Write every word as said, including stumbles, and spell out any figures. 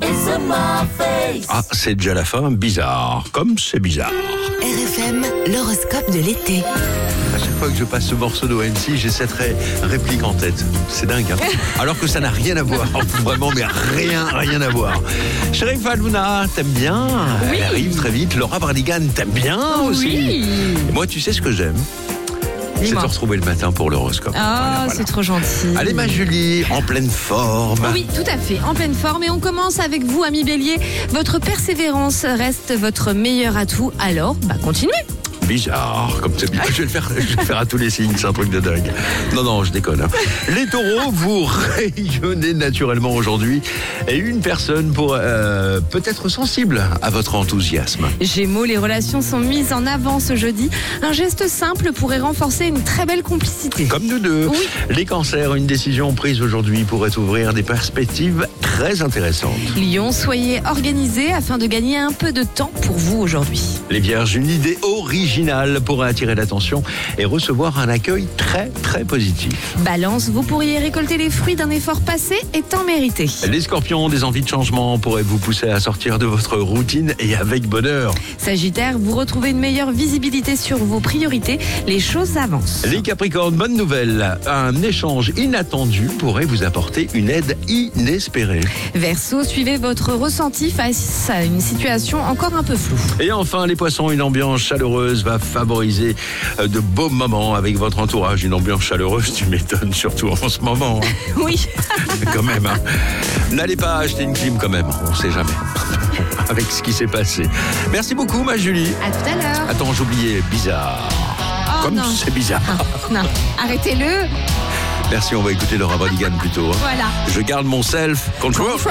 Ah, c'est déjà la fin, bizarre, comme c'est bizarre. R F M, l'horoscope de l'été. À chaque fois que je passe ce morceau d'O M C, j'ai cette ré- réplique en tête. C'est dingue, hein. Alors que ça n'a rien à voir. Vraiment, mais rien, rien à voir. Chérif Halouna, t'aimes bien? Oui. Elle arrive très vite. Laura Branigan, t'aimes bien aussi? Oui. Et moi, tu sais ce que j'aime? C'est de Dis-moi. te retrouver le matin pour l'horoscope. Ah, Voilà, voilà. c'est trop gentil. Allez, ma Julie, en pleine forme. Oui, tout à fait, en pleine forme. Et on commence avec vous, ami Bélier. Votre persévérance reste votre meilleur atout. Alors, bah continuez. Bizarre, comme c'est bizarre. Je vais le faire, je vais le faire à tous les signes, c'est un truc de dingue. Non, non, je déconne. hein. Les taureaux, vous rayonnez naturellement aujourd'hui et une personne pour euh, peut être sensible à votre enthousiasme. Gémeaux, les relations sont mises en avant ce jeudi. Un geste simple pourrait renforcer une très belle complicité. Comme nous deux. Oui. Les cancers, une décision prise aujourd'hui pourrait ouvrir des perspectives très intéressantes. Lion, soyez organisés afin de gagner un peu de temps pour vous aujourd'hui. Les vierges, une idée originale pourrait attirer l'attention et recevoir un accueil très très positif. Balance, vous pourriez récolter les fruits d'un effort passé et temps mérité. Les scorpions, des envies de changement pourraient vous pousser à sortir de votre routine et avec bonheur. Sagittaire, vous retrouvez une meilleure visibilité sur vos priorités. Les choses avancent. Les capricornes, bonne nouvelle, un échange inattendu pourrait vous apporter une aide inespérée. Verseau, suivez votre ressenti face à une situation encore un peu floue. Et enfin les poissons, une ambiance chaleureuse va favoriser euh, de beaux moments avec votre entourage. Une ambiance chaleureuse, tu m'étonnes, surtout en ce moment. hein. Oui. Quand même. hein. N'allez pas acheter une clim quand même, on ne sait jamais. Avec ce qui s'est passé. Merci beaucoup ma Julie. À tout à l'heure. Attends, j'oubliais, bizarre. Oh Comme non. c'est bizarre. Non, arrêtez-le. Merci, on va écouter Laura Branigan plutôt. hein. Voilà. Je garde mon self control.